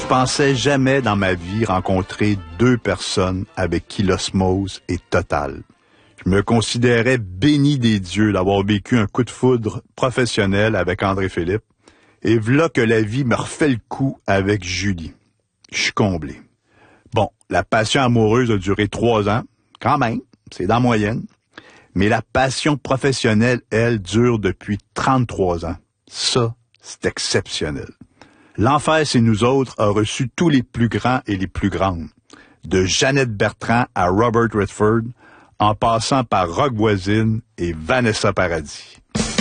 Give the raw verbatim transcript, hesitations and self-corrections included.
pensais jamais dans ma vie rencontrer deux personnes avec qui l'osmose est totale. Je me considérais béni des dieux d'avoir vécu un coup de foudre professionnel avec André Philippe. Et voilà que la vie me refait le coup avec Julie. Je suis comblé. Bon, la passion amoureuse a duré trois ans. Quand même, c'est dans la moyenne. Mais la passion professionnelle, elle, dure depuis trente-trois ans. Ça, c'est exceptionnel. L'Enfer, c'est nous autres, a reçu tous les plus grands et les plus grandes. De Jeannette Bertrand à Robert Redford, en passant par Rock Voisine et Vanessa Paradis.